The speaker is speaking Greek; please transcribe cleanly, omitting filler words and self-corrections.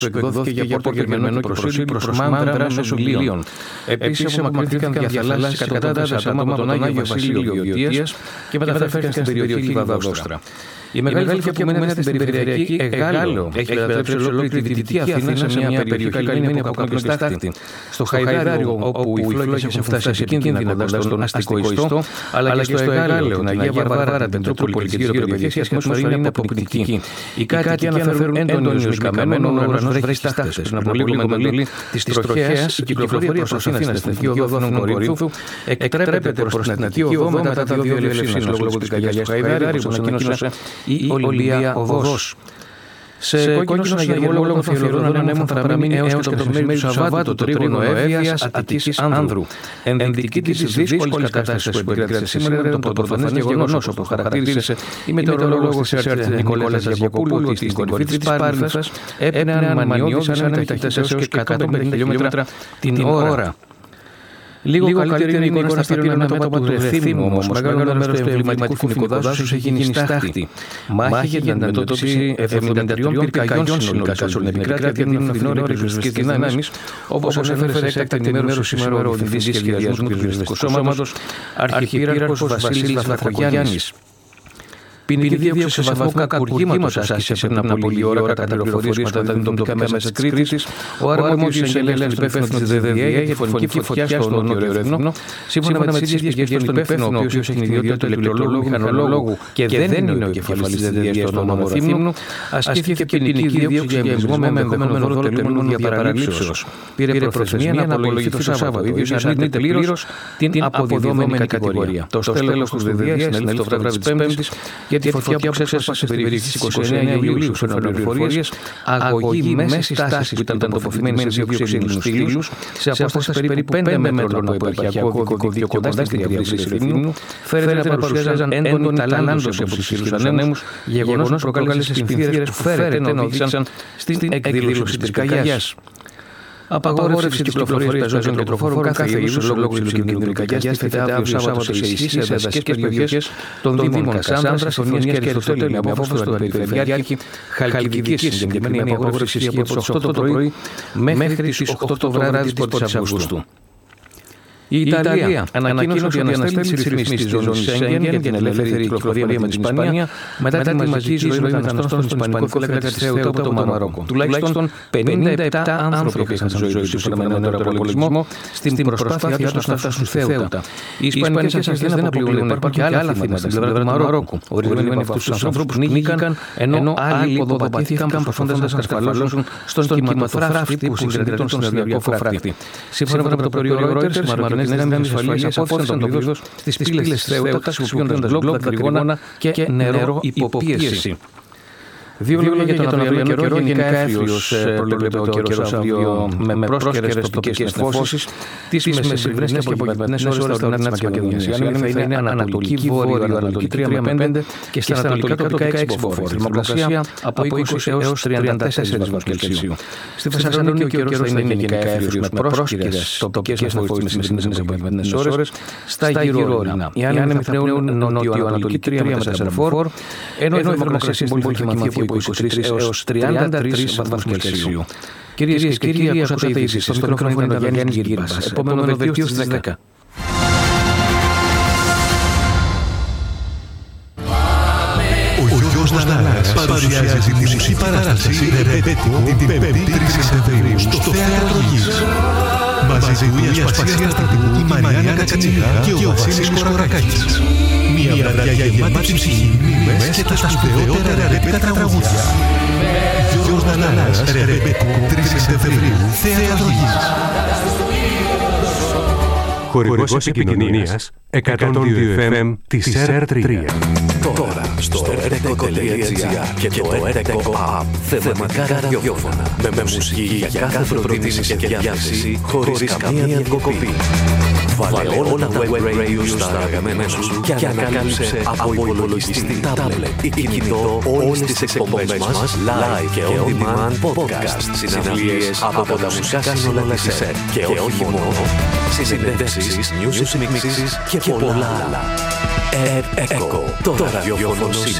εκδόθηκε για πόρτο γερμανό προσήλου προς μάνδρα μέσω βιβλίων. Επίσης, απομακρύνθηκαν διαφθαλάσσεις εκατοντάδες άτομα από τον Άγιο Βασίλειο Βιωτίας και μεταφέρθηκαν στην περιοχή Λιβαδόστρα. Η μεγάλη φωτιά που μένεται στην περιφερειακή Εγάλεο έχει μετατρέψει ολόκληρη τη Δυτική Αθήνα σε μια περιοχή καλυμμένη από καπνοστάχτη. Στο Χαϊδάριο, όπου οι φλόγες έχουν φτάσει σε κίνδυνα κοντά στον αστικό ιστό, αλλά και στο Εγάλεο, την Αγία Βαρβάρα, την Μετρόπολη και τις γύρω περιοχές, η ατμόσφαιρα είναι αποπνικτική. Οι κάτοικοι αναφέρουν έντονο ορισμένα, ο ουρανός βρέχει τάχτες. Πριν από λίγο με εντολή της τροχέας, η κυκλοφορία προς Αθήνα στην Εθνική Οδό Κορίνθου εκτρέπεται προς την Εθνική Οδό μετά τα δύο διελευσίνα λόγω της καγιάς του Χαϊδάριου, όπως ανακοίνωσε η Ολυμπία Οδός. Σε κόκκινο συναγερμό λόγω αφιερωμένων ανέμων θα παραμείνει έως και το μεσημέρι του Σαββάτου το τρίγωνο Εύβοιας Αττικής Άνδρου. Ενδεικτική της δύσκολης κατάστασης που επικράτησε σήμερα ήταν το πρωτοφανές γεγονός, όπου χαρακτήρισε η μετεωρολόγος της ΕΡΤ Νικόλας Γιακοπούλου ότι στην κορυφή της Πάρνηθας έπαιρναν μανιώδεις άνεμοι ταχύτητας έως και 150 χιλιόμετρα την ώρα. Λίγο καλύτερη είναι η εικόνα στα πύρωνα μέτωπα του Ρεθύμνου, όμως μεγάλο μέρος του εμβληματικού φοινικού δάσους έχει γίνει στάχτη. Μάχη για την αντιμετώπιση 73 πυρκαγιών συνολικά σε όλη την επικράτεια δίνουν φθηνόρες πυροσβεστικές δυνάμεις, όπως ανέφερε σε έκτακτη ενημέρωση σήμερα ο Διευθυντής Σχεδιασμού του Πυροσβεστικού Σώματος, Αρχιπύργος Βασίλης Λαθρογιάννης. Ποινική δίωξη σε βαθμό κακουργήματος άσκησε πριν από λίγη ώρα κατά πληροφορίες από τα τοπικά μέσα της Κρήτης ο αρμόδιος εισαγγελέας του υπεύθυνου της ΔΔΕ για τη φωνική φωτιά στο Νότιο Ρέθυμνο, σύμφωνα με τις ίδιες πηγές στον υπεύθυνο, ο οποίος έχει την ιδιότητα του ηλεκτρολόγου μηχανολόγου και δεν είναι ο κεφαλής της ΔΔΕ στο νόμο Ρεθύμνου, ασκήθηκε ποινική δίωξη για εμπλισμό με ενδεχόμενο δώρο τελούμενων διαπαραλήψεως. Πήρε προθεσμία να απολογηθεί το Σάββατο. Ο ίδιος αρνείται πλήρως την αποδιδόμενη κατηγορία. Το στέλεχος του ΔΔΕ συνέλαβε το βράδυ της Πέμπτης τη φωτιά που ξέσπασε στην περιοχή της 29 Ιουλίου, σύμφωνα με πληροφορίες, αγωγή μέση τάση που ήταν τοποθετημένη σε δύο ξύλινους στήλους, σε απόσταση περίπου 5 μέτρων από επαρχιακό δίκτυο κοντά στην διαβρύση Ρεθύμνου, φέρεται να παρουσιάζαν έντονη ταλάντωση από τους ισχυρούς ανέμους, γεγονός που προκάλεσε σπινθήρες που φέρεται να οδήγησαν στην εκδήλωση της πυρκαγιάς. Απαγόρευση της κυκλοφορίας πεζών και τροφόρων κάθε είδους λόγω της κινδύνου πυρκαγιάς τίθεται αύριο Σάββατο σε ισχύ σε δασικές περιοχές των Δήμων Κασάνδρας, Ιωνίας και Αριστοτέλη με απόφαση του Αντιπεριφερειάρχη Χαλκιδικής. Συγκεκριμένη είναι η απαγόρευση ισχύει από τις 8 το πρωί μέχρι τις 8 το βράδυ της 1ης Αυγούστου. Η Ιταλία ανακοίνωσε ότι αναστέλει τις ρυθμίσεις της ζώνης Σέγγεν για την ελεύθερη κυκλοφορία με την Ισπανία μετά τη μαζική ζωή μεταναστών στον ισπανικό φύλακα της Θεούτα από το Μαρόκο. Τουλάχιστον 57 άνθρωποι είχαν τη ζωή τους σύμφωνα με έναν απολογισμό στην προσπάθειά τους να φτάσουν στη Θεούτα. Οι ισπανικές αρχές δεν αποκλείουν να υπάρχουν και άλλα θύματα στην πλευρά του Μαρόκου. Ορισμένοι από αυτούς τους ανθρώπους πνίγηκαν, ενώ άλλοι υποδοπατήθηκαν προσπαθώντας να σκαρφαλώσουν στον κυματοφράχτη που συγκρατεί τον συνεδριακό φράχτη. Σύμφωνα με το προϊόν Reuters, οι δυνάμεις ασφαλείας απόφασαν το πλήθος στις πύλες της Θεούτας χρησιμοποιώντας μπλοκ, δακρυγόνα και νερό υποπίεση. Δύο λόγια για τον αυριανό καιρό. Γενικά έθριος προβλέπεται ο καιρός αύριο με πρόσκαιρες τοπικές νεφώσεις. Τις μεσημβρινές και απογευματινές ώρες στα ορεινά της Μακεδονίας. Η άνεμη θα είναι ανατολική, βόρειο-ανατολική 3 με 5 και στα ανατολικά τοπικά 6 μποφόρ. Θερμοκρασία από 20 έως 34 βαθμούς Κελσίου. Στη Θεσσαλονίκη ο καιρός θα είναι γενικά έθριος με πρόσκαιρες τοπικές νεφώσεις τις μεσημβρινές και απογευματινές ώρες στα γύρω-ορεινά. Η άνεμη θα πνέουν νότιο-ανατολική 3 με 4 φόρ, ενώ η θερμοκρασία στην πόλη θα κοιμαθεί από 23 έως 33 βαθμούς Κελσίου. Κυρίες και κύριοι, ακούσατε ειδήσεις. Στο μικρόφωνο είναι ο Γιάννης Γκύρμπας. Επόμενο δελτίο στις 10. Ο Γιώργος Νανάρας παρουσιάζει τη μουσική παράσταση Ρεπέτικο την 5η 3 Σεπτεμβρίου στο Θέατρο Γης. Μαζί του η Ασπασία Στρατηγού, η Μαριάννα Κατσινίδα και ο Βασίλης Κορακάκης. Μια βραδιά γεμάτη ψυχή, μνήμες και τα σπουδαιότερα ρεπέτα τραγούδια. Γιώργος Νανάρας, Ρεπέτικο 3 Σεπτεμβρίου, Θέατρο Γης. Χορηγός επικοινωνίας 102 FM της ΕΡΤ3. Τώρα στο erteco.gr και το erteco app θεματικά ραδιόφωνα με μουσική για κάθε προτίμηση και διάθεση χωρίς καμία διακοπή. Βάλε όλα τα web radio στα αγαπημένα σου και ανακάλυψε από υπολογιστή, τάμπλετ ή κινητό όλες τις εκπομπές μας live και on demand podcast, συναυλίες από τα μουσικά σύνολα της ΕΡΤ και όχι μόνο, συνεντεύξεις, news mixes και πολλά άλλα. Echo, το ραδιόφωνο